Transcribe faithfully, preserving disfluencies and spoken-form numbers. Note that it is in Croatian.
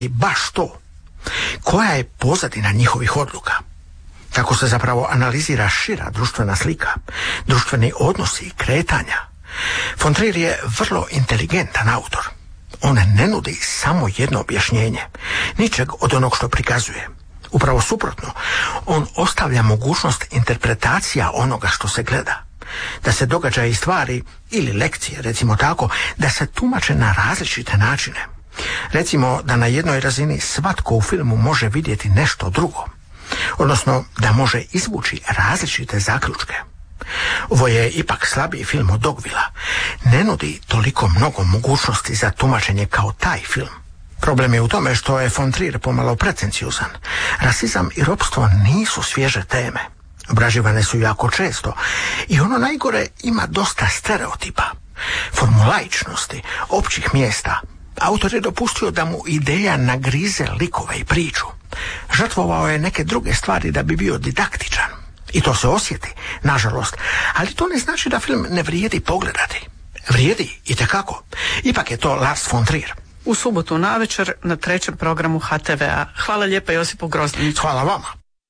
I baš to. Koja je pozadina njihovih odluka? Tako se zapravo analizira šira društvena slika, društveni odnosi i kretanja. Von Trier je vrlo inteligentan autor. On ne nudi samo jedno objašnjenje, ničeg od onog što prikazuje. Upravo suprotno, on ostavlja mogućnost interpretacija onoga što se gleda. Da se događaji i stvari, ili lekcije, recimo tako, da se tumače na različite načine. Recimo da na jednoj razini svatko u filmu može vidjeti nešto drugo, odnosno da može izvući različite zaključke. Ovo je ipak slabiji film od Dogvilla. Ne nudi toliko mnogo mogućnosti za tumačenje kao taj film. Problem je u tome što je von Trier pomalo pretenciozan. Rasizam i ropstvo nisu svježe teme. Obraživane su jako često i ono najgore ima dosta stereotipa, formulaičnosti, općih mjesta. Autor je dopustio da mu ideja nagrize likove i priču. Žrtvovao je neke druge stvari da bi bio didaktičan. I to se osjeti, nažalost, ali to ne znači da film ne vrijedi pogledati. Vrijedi, itekako. Ipak je to Lars von Trier. U subotu navečer na trećem programu H T V-a. Hvala lijepa Josipu Grozdaniću. Hvala vama.